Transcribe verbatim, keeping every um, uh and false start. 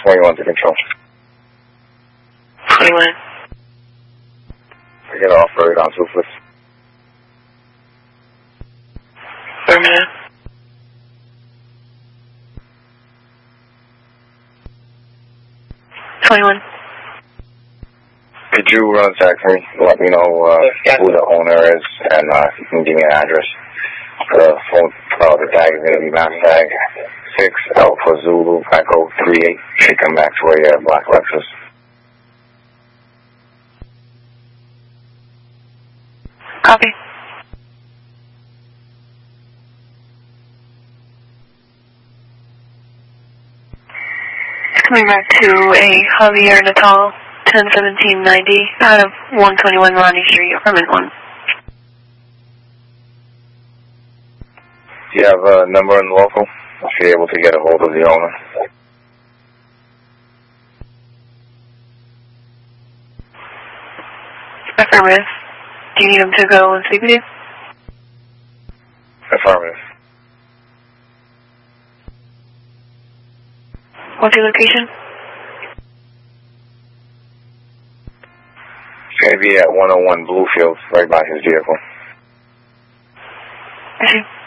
twenty-one to control. twenty-one. I get off road on Toothless. Affirmative. twenty-one. Could you run tag for me? Let me know uh, who the owner is, and uh, you can give me an address. The phone, uh, the tag is going to be Mass Tag six Alpha Zulu Echo three eight. Should come back to where you have black Lexus. Copy. Coming back to a Javier Natal, ten seventeen ninety, out of one twenty-one Ronnie Street, apartment one. Do you have a number in the local? If you're able to get a hold of the owner. Affirmative. Do you need him to go and speak with you? Affirmative. What's your location? It's going to be at one oh one Bluefield, right by his vehicle. I see.